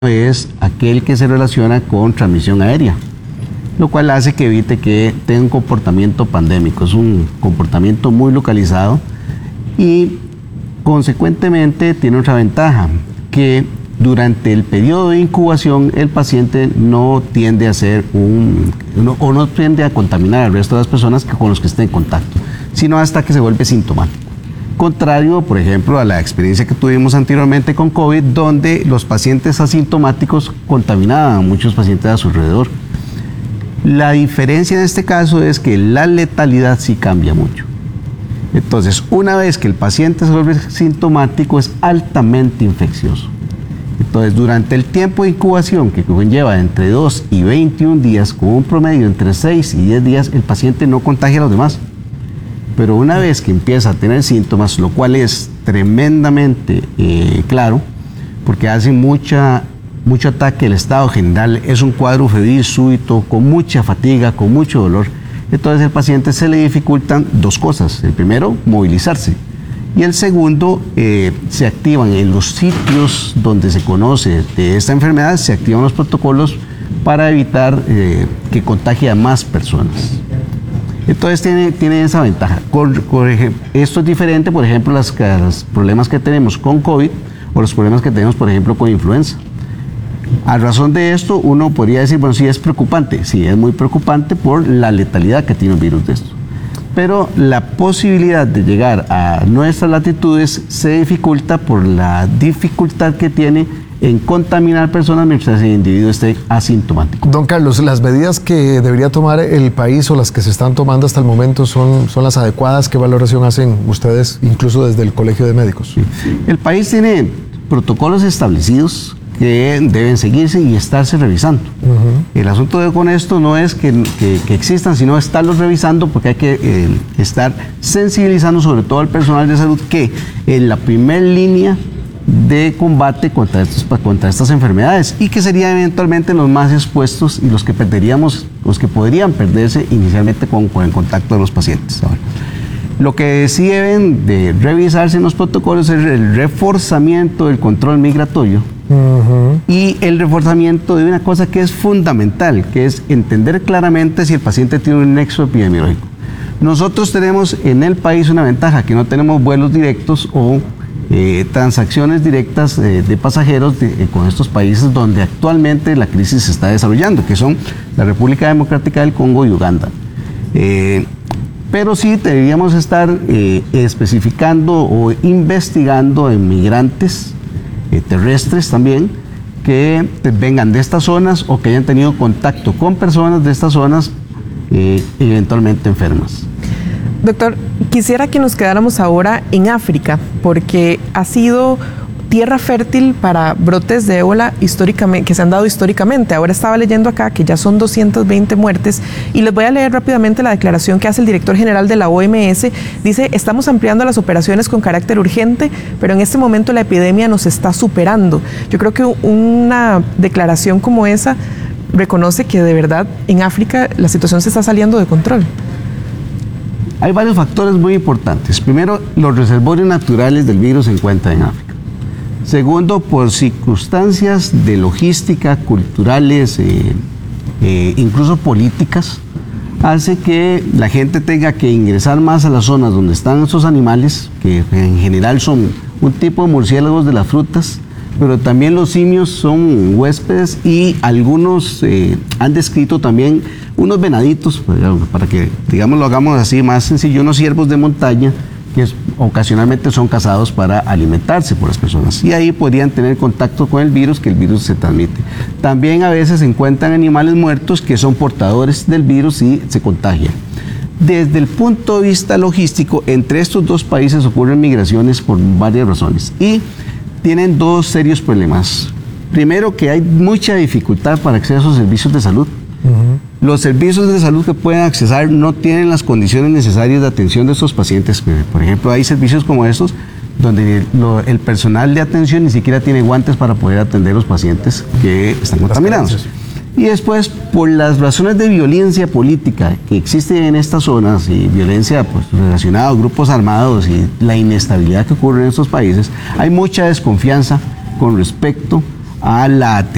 es aquel que se relaciona con transmisión aérea, lo cual hace que evite que tenga un comportamiento pandémico. Es un comportamiento muy localizado y consecuentemente tiene otra ventaja, que durante el periodo de incubación el paciente no tiende a no tiende a contaminar al resto de las personas con los que esté en contacto, sino hasta que se vuelve sintomático. Contrario, por ejemplo, a la experiencia que tuvimos anteriormente con COVID, donde los pacientes asintomáticos contaminaban a muchos pacientes a su alrededor. La diferencia en este caso es que la letalidad sí cambia mucho. Entonces, una vez que el paciente se vuelve sintomático, es altamente infeccioso. Entonces, durante el tiempo de incubación, que conlleva entre 2 y 21 días, con un promedio entre 6 y 10 días, el paciente no contagia a los demás. Pero una vez que empieza a tener síntomas, lo cual es tremendamente claro, porque hace mucho ataque al estado general, es un cuadro febril súbito, con mucha fatiga, con mucho dolor. Entonces al paciente se le dificultan dos cosas. El primero, movilizarse. Y el segundo, se activan en los sitios donde se conoce de esta enfermedad, se activan los protocolos para evitar que contagie a más personas. Entonces tiene esa ventaja. Esto es diferente, por ejemplo, los problemas que tenemos con COVID o los problemas que tenemos, por ejemplo, con influenza. A razón de esto, uno podría decir, bueno, sí es preocupante, sí es muy preocupante por la letalidad que tiene un virus de esto. Pero la posibilidad de llegar a nuestras latitudes se dificulta por la dificultad que tiene en contaminar personas mientras el individuo esté asintomático. Don Carlos, ¿las medidas que debería tomar el país o las que se están tomando hasta el momento son las adecuadas? ¿Qué valoración hacen ustedes, incluso desde el Colegio de Médicos? Sí. El país tiene protocolos establecidos que deben seguirse y estarse revisando. El asunto con esto no es que existan, sino estarlos revisando, porque hay que estar sensibilizando sobre todo al personal de salud que en la primera línea de combate contra estas enfermedades, y que serían eventualmente los más expuestos y los que podrían perderse inicialmente con el contacto de los pacientes. Ahora, lo que sí deben de revisarse en los protocolos es el reforzamiento del control migratorio y el reforzamiento de una cosa que es fundamental, que es entender claramente si el paciente tiene un nexo epidemiológico. Nosotros tenemos en el país una ventaja, que no tenemos vuelos directos o transacciones directas de pasajeros con estos países donde actualmente la crisis se está desarrollando, que son la República Democrática del Congo y Uganda. Pero sí deberíamos estar especificando o investigando en migrantes terrestres también que vengan de estas zonas o que hayan tenido contacto con personas de estas zonas eventualmente enfermas. Doctor, quisiera que nos quedáramos ahora en África, porque ha sido tierra fértil para brotes de ébola históricamente, que se han dado históricamente. Ahora estaba leyendo acá que ya son 220 muertes y les voy a leer rápidamente la declaración que hace el director general de la OMS. Dice: estamos ampliando las operaciones con carácter urgente, pero en este momento la epidemia nos está superando. Yo creo que una declaración como esa reconoce que de verdad en África la situación se está saliendo de control. Hay varios factores muy importantes. Primero, los reservorios naturales del virus se encuentran en África. Segundo, por circunstancias de logística, culturales, incluso políticas, hace que la gente tenga que ingresar más a las zonas donde están estos animales, que en general son un tipo de murciélagos de las frutas, pero también los simios son huéspedes, y algunos han descrito también unos venaditos, para que, digamos, lo hagamos así más sencillo, unos ciervos de montaña que ocasionalmente son cazados para alimentarse por las personas, y ahí podrían tener contacto con el virus, que el virus se transmite. También a veces se encuentran animales muertos que son portadores del virus y se contagian. Desde el punto de vista logístico, entre estos dos países ocurren migraciones por varias razones y tienen dos serios problemas. Primero, que hay mucha dificultad para acceder a esos servicios de salud. Los servicios de salud que pueden accesar no tienen las condiciones necesarias de atención de estos pacientes. Por ejemplo, hay servicios como estos donde el personal de atención ni siquiera tiene guantes para poder atender a los pacientes que están contaminados. Y después, por las razones de violencia política que existe en estas zonas, y violencia relacionada a grupos armados y la inestabilidad que ocurre en estos países, hay mucha desconfianza con respecto a la atención